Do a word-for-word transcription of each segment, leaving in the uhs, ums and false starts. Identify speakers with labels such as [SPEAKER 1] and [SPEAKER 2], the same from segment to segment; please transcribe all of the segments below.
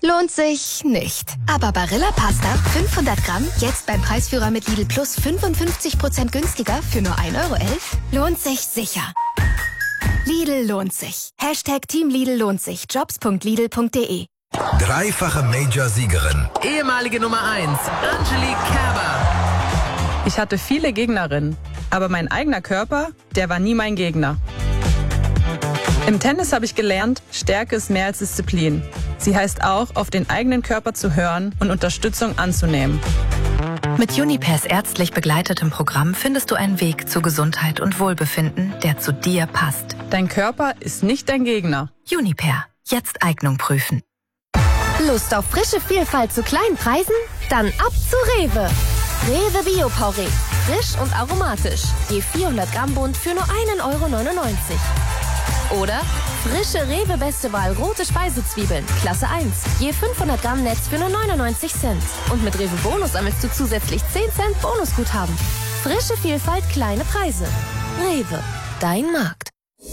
[SPEAKER 1] lohnt sich nicht. Aber Barilla Pasta fünfhundert Gramm, jetzt beim Preisführer mit Lidl Plus fünfundfünfzig Prozent günstiger für nur ein Euro elf, lohnt sich sicher. Lidl lohnt sich. Hashtag Team Lidl lohnt sich. jobs punkt lidl punkt de.
[SPEAKER 2] Dreifache Major-Siegerin.
[SPEAKER 3] Ehemalige Nummer eins, Angelique Kerber.
[SPEAKER 4] Ich hatte viele Gegnerinnen, aber mein eigener Körper, der war nie mein Gegner. Im Tennis habe ich gelernt, Stärke ist mehr als Disziplin. Sie heißt auch, auf den eigenen Körper zu hören und Unterstützung anzunehmen.
[SPEAKER 5] Mit Junipers ärztlich begleitetem Programm findest du einen Weg zu Gesundheit und Wohlbefinden, der zu dir passt.
[SPEAKER 4] Dein Körper ist nicht dein Gegner.
[SPEAKER 5] Juniper. Jetzt Eignung prüfen.
[SPEAKER 1] Lust auf frische Vielfalt zu kleinen Preisen? Dann ab zu Rewe. Rewe Bio-Porree. Frisch und aromatisch. Je vierhundert Gramm Bund für nur einen Euro neunundneunzig. Oder frische Rewe Beste Wahl rote Speisezwiebeln, Klasse eins. Je fünfhundert Gramm Netz für nur neunundneunzig Cent. Und mit Rewe Bonus sammelst du zusätzlich zehn Cent Bonusguthaben. Frische Vielfalt, kleine Preise. Rewe, dein Markt.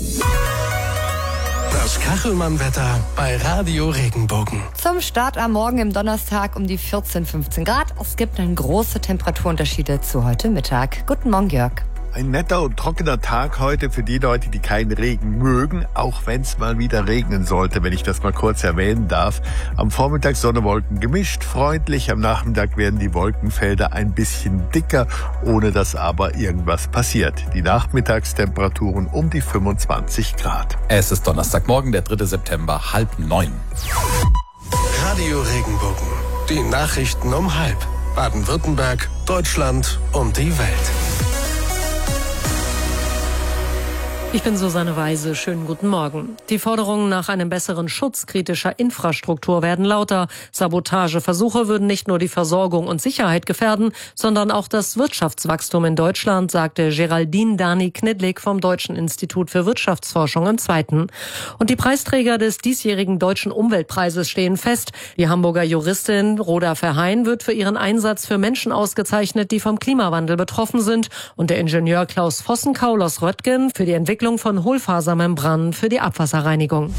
[SPEAKER 6] Das Kachelmann-Wetter bei Radio Regenbogen.
[SPEAKER 7] Zum Start am Morgen im Donnerstag um die vierzehn, fünfzehn Grad. Es gibt dann große Temperaturunterschiede zu heute Mittag. Guten Morgen, Jörg.
[SPEAKER 8] Ein netter und trockener Tag heute für die Leute, die keinen Regen mögen, auch wenn es mal wieder regnen sollte, wenn ich das mal kurz erwähnen darf. Am Vormittag Sonne, Wolken gemischt, freundlich. Am Nachmittag werden die Wolkenfelder ein bisschen dicker, ohne dass aber irgendwas passiert. Die Nachmittagstemperaturen um die fünfundzwanzig Grad.
[SPEAKER 9] Es ist Donnerstagmorgen, der dritte September, halb neun.
[SPEAKER 6] Radio Regenbogen. Die Nachrichten um halb. Baden-Württemberg, Deutschland und die Welt.
[SPEAKER 10] Ich bin Susanne Weise. Schönen guten Morgen. Die Forderungen nach einem besseren Schutz kritischer Infrastruktur werden lauter. Sabotageversuche würden nicht nur die Versorgung und Sicherheit gefährden, sondern auch das Wirtschaftswachstum in Deutschland, sagte Geraldine Dani-Knidlik vom Deutschen Institut für Wirtschaftsforschung im Zweiten. Und die Preisträger des diesjährigen Deutschen Umweltpreises stehen fest. Die Hamburger Juristin Rhoda Verheyen wird für ihren Einsatz für Menschen ausgezeichnet, die vom Klimawandel betroffen sind. Und der Ingenieur Klaus Vossenkaul aus Röttgen für die Entwicklung von Hohlfasermembranen für die Abwasserreinigung.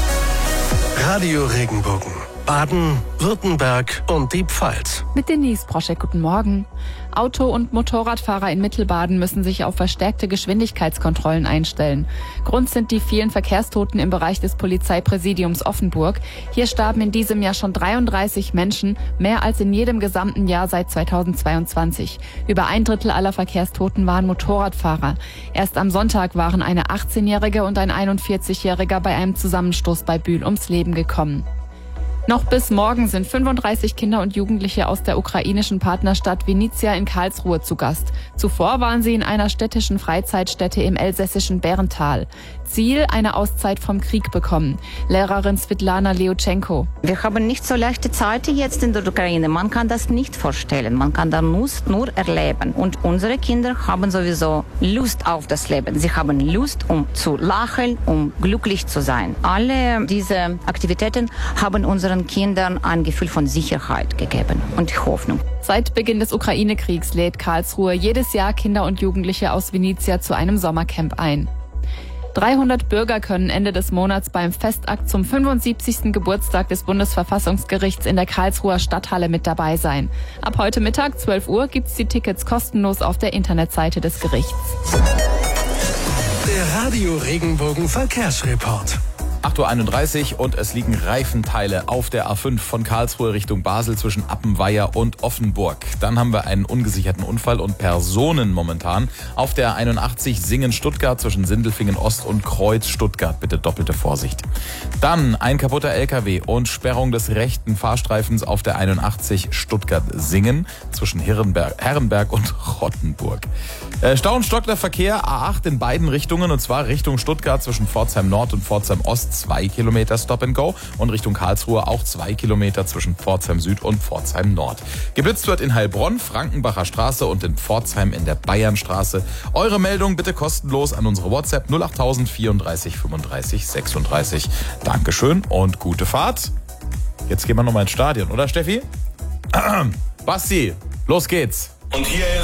[SPEAKER 6] Radio Regenbogen. Baden, Württemberg und die Pfalz.
[SPEAKER 11] Mit Denise Broschek, guten Morgen. Auto- und Motorradfahrer in Mittelbaden müssen sich auf verstärkte Geschwindigkeitskontrollen einstellen. Grund sind die vielen Verkehrstoten im Bereich des Polizeipräsidiums Offenburg. Hier starben in diesem Jahr schon dreiunddreißig Menschen, mehr als in jedem gesamten Jahr seit zweitausendzweiundzwanzig. Über ein Drittel aller Verkehrstoten waren Motorradfahrer. Erst am Sonntag waren eine achtzehnjährige und ein einundvierzigjähriger bei einem Zusammenstoß bei Bühl ums Leben gekommen. Noch bis morgen sind fünfunddreißig Kinder und Jugendliche aus der ukrainischen Partnerstadt Vinnytsia in Karlsruhe zu Gast. Zuvor waren sie in einer städtischen Freizeitstätte im elsässischen Bärental. Ziel, eine Auszeit vom Krieg bekommen. Lehrerin Svetlana Leutschenko.
[SPEAKER 12] Wir haben nicht so leichte Zeiten jetzt in der Ukraine. Man kann das nicht vorstellen. Man kann da nur, nur erleben. Und unsere Kinder haben sowieso Lust auf das Leben. Sie haben Lust, um zu lachen, um glücklich zu sein. Alle diese Aktivitäten haben unseren Kindern ein Gefühl von Sicherheit gegeben und Hoffnung.
[SPEAKER 11] Seit Beginn des Ukraine-Kriegs lädt Karlsruhe jedes Jahr Kinder und Jugendliche aus Vinnytsia zu einem Sommercamp ein. dreihundert Bürger können Ende des Monats beim Festakt zum fünfundsiebzigsten Geburtstag des Bundesverfassungsgerichts in der Karlsruher Stadthalle mit dabei sein. Ab heute Mittag, zwölf Uhr, gibt's die Tickets kostenlos auf der Internetseite des Gerichts.
[SPEAKER 6] Der Radio Regenbogen Verkehrsreport.
[SPEAKER 9] acht Uhr einunddreißig und es liegen Reifenteile auf der A fünf von Karlsruhe Richtung Basel zwischen Appenweier und Offenburg. Dann haben wir einen ungesicherten Unfall und Personen momentan auf der A einundachtzig Singen-Stuttgart zwischen Sindelfingen Ost und Kreuz Stuttgart. Bitte doppelte Vorsicht. Dann ein kaputter L K W und Sperrung des rechten Fahrstreifens auf der einundachtzig Stuttgart-Singen zwischen Herrenberg, Herrenberg und Rottenburg. Äh, Stau und stockender Verkehr A acht in beiden Richtungen und zwar Richtung Stuttgart zwischen Pforzheim Nord und Pforzheim Ost zwei Kilometer Stop and Go und Richtung Karlsruhe auch zwei Kilometer zwischen Pforzheim Süd und Pforzheim Nord. Geblitzt wird in Heilbronn, Frankenbacher Straße und in Pforzheim in der Bayernstraße. Eure Meldung bitte kostenlos an unsere WhatsApp null achttausend vierunddreißig fünfunddreißig sechsunddreißig. Dankeschön und gute Fahrt. Jetzt gehen wir nochmal ins Stadion, oder Steffi? Basti, los geht's.
[SPEAKER 13] Und hier ist